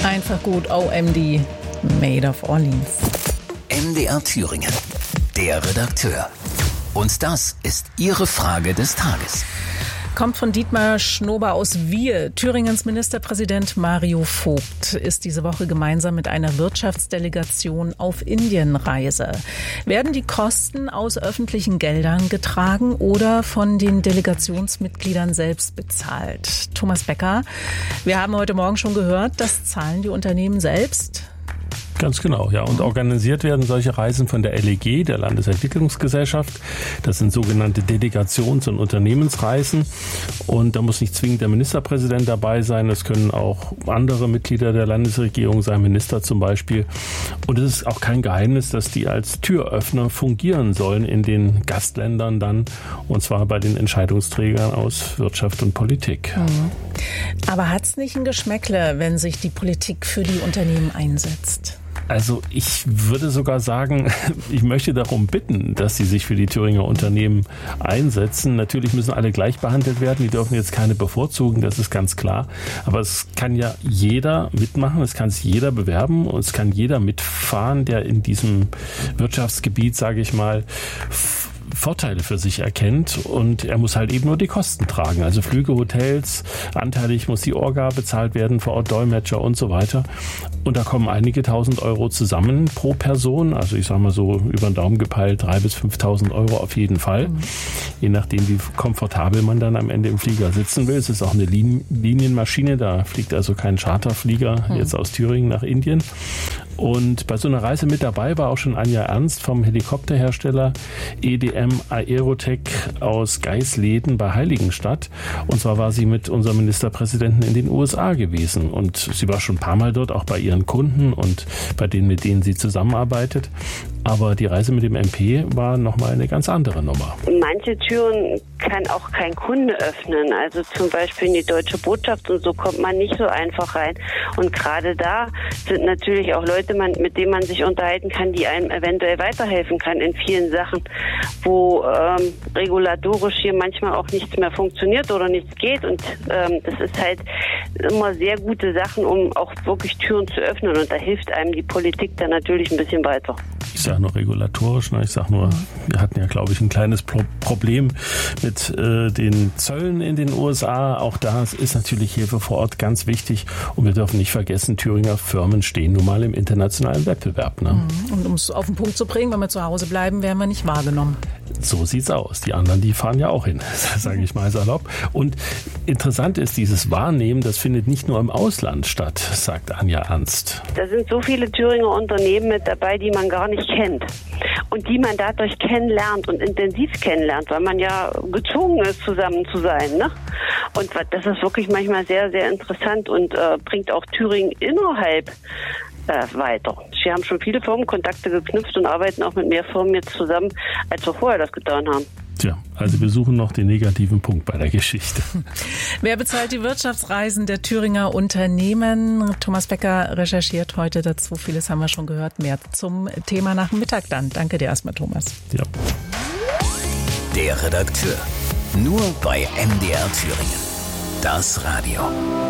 Einfach gut, OMD, Made of Orleans. MDR Thüringen, der Redakteur. Und das ist Ihre Frage des Tages. Kommt von Dietmar Schnober aus Wiehe. Thüringens Ministerpräsident Mario Vogt ist diese Woche gemeinsam mit einer Wirtschaftsdelegation auf Indienreise. Werden die Kosten aus öffentlichen Geldern getragen oder von den Delegationsmitgliedern selbst bezahlt? Thomas Becker, wir haben heute Morgen schon gehört, das zahlen die Unternehmen selbst. Ganz genau, ja. Und organisiert werden solche Reisen von der LEG, der Landesentwicklungsgesellschaft. Das sind sogenannte Delegations- und Unternehmensreisen. Und da muss nicht zwingend der Ministerpräsident dabei sein. Es können auch andere Mitglieder der Landesregierung sein, Minister zum Beispiel. Und es ist auch kein Geheimnis, dass die als Türöffner fungieren sollen in den Gastländern dann. Und zwar bei den Entscheidungsträgern aus Wirtschaft und Politik. Aber hat es nicht ein Geschmäckle, wenn sich die Politik für die Unternehmen einsetzt? Also ich würde sogar sagen, ich möchte darum bitten, dass sie sich für die Thüringer Unternehmen einsetzen. Natürlich müssen alle gleich behandelt werden. Die dürfen jetzt keine bevorzugen, das ist ganz klar. Aber es kann ja jeder mitmachen, es kann sich jeder bewerben und es kann jeder mitfahren, der in diesem Wirtschaftsgebiet, sage ich mal, Vorteile für sich erkennt, und er muss halt eben nur die Kosten tragen. Also Flüge, Hotels, anteilig muss die Orga bezahlt werden, vor Ort Dolmetscher und so weiter. Und da kommen einige tausend Euro zusammen pro Person. Also ich sage mal so über den Daumen gepeilt 3.000 bis 5.000 Euro auf jeden Fall. Je nachdem, wie komfortabel man dann am Ende im Flieger sitzen will. Es ist auch eine Linienmaschine, da fliegt also kein Charterflieger jetzt aus Thüringen nach Indien. Und bei so einer Reise mit dabei war auch schon Anja Ernst vom Helikopterhersteller EDM Aerotech aus Geisleden bei Heiligenstadt. Und zwar war sie mit unserem Ministerpräsidenten in den USA gewesen. Und sie war schon ein paar Mal dort, auch bei ihren Kunden und bei denen, mit denen sie zusammenarbeitet. Aber die Reise mit dem MP war nochmal eine ganz andere Nummer. Manche Türen kann auch kein Kunde öffnen. Also zum Beispiel in die Deutsche Botschaft und so kommt man nicht so einfach rein. Und gerade da sind natürlich auch Leute, mit denen man sich unterhalten kann, die einem eventuell weiterhelfen kann in vielen Sachen, wo regulatorisch hier manchmal auch nichts mehr funktioniert oder nichts geht. Und das ist halt immer sehr gute Sachen, um auch wirklich Türen zu öffnen. Und da hilft einem die Politik dann natürlich ein bisschen weiter. Ich sage nur regulatorisch, ich sage nur, wir hatten ja, glaube ich, ein kleines Problem mit den Zöllen in den USA. Auch da ist natürlich Hilfe vor Ort ganz wichtig. Und wir dürfen nicht vergessen, Thüringer Firmen stehen nun mal im internationalen Wettbewerb. Ne? Und um es auf den Punkt zu bringen, wenn wir zu Hause bleiben, werden wir nicht wahrgenommen. So sieht's aus. Die anderen, die fahren ja auch hin, sage ich mal salopp. Und interessant ist, dieses Wahrnehmen, das findet nicht nur im Ausland statt, sagt Anja Ernst. Da sind so viele Thüringer Unternehmen mit dabei, die man gar nicht kennt. Und die man dadurch kennenlernt und intensiv kennenlernt, weil man ja gezwungen ist, zusammen zu sein. Ne? Und das ist wirklich manchmal sehr, sehr interessant und bringt auch Thüringen innerhalb weiter. Wir haben schon viele Firmenkontakte geknüpft und arbeiten auch mit mehr Firmen jetzt zusammen, als wir vorher das getan haben. Tja, also wir suchen noch den negativen Punkt bei der Geschichte. Wer bezahlt die Wirtschaftsreisen der Thüringer Unternehmen? Thomas Becker recherchiert heute dazu. Vieles haben wir schon gehört. Mehr zum Thema nach dem Mittag dann. Danke dir erstmal, Thomas. Ja. Der Redakteur. Nur bei MDR Thüringen. Das Radio.